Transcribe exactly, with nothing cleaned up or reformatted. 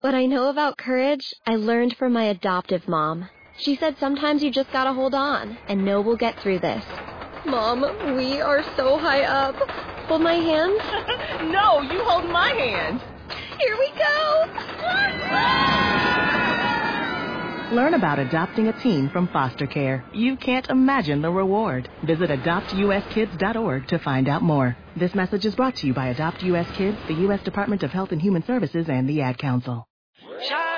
What I know about courage, I learned from my adoptive mom. She said sometimes you just gotta hold on and know we'll get through this. Mom, we are so high up. Hold my hand? No, you hold my hand. Here we go. Learn about adopting a teen from foster care. You can't imagine the reward. Visit adopt u s kids dot org to find out more. This message is brought to you by Adopt U S Kids, the U S Department of Health and Human Services, and the Ad Council.